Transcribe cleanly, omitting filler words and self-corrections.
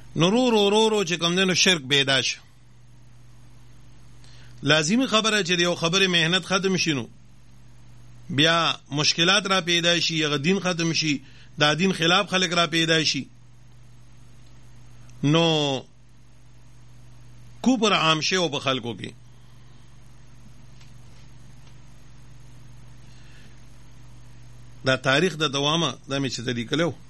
نو رو چې کوم دنو شرک پیدا شي. لازمی خبره چې یو خبره مهنت ختم شینو بیا مشکلات را پیدا شي، یا دین ختم شي، دا دین خلاف خلق را پیدا شي، نو کوپر عام شي او په خلکو کې. دا تاریخ د دوامه دا مې چې لیکلو